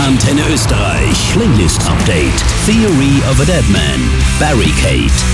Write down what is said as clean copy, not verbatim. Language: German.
Antenne Österreich. Playlist Update. Theory of a Deadman. Barricade.